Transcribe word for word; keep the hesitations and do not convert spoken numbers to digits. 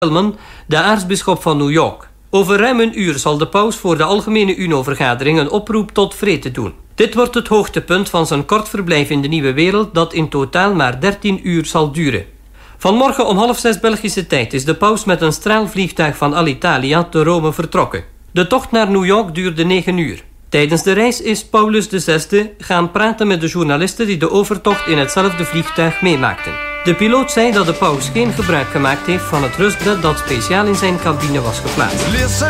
de aartsbisschop van New York. Over ruim een uur zal de paus voor de Algemene Uno-vergadering een oproep tot vrede doen. Dit wordt het hoogtepunt van zijn kort verblijf in de Nieuwe Wereld, dat in totaal maar dertien uur zal duren. Vanmorgen om half zes Belgische tijd is de paus met een straalvliegtuig van Alitalia te Rome vertrokken. De tocht naar New York duurde negen uur. Tijdens de reis is Paulus de zesde gaan praten met de journalisten die de overtocht in hetzelfde vliegtuig meemaakten. De piloot zei dat de paus geen gebruik gemaakt heeft van het rustbed dat speciaal in zijn cabine was geplaatst.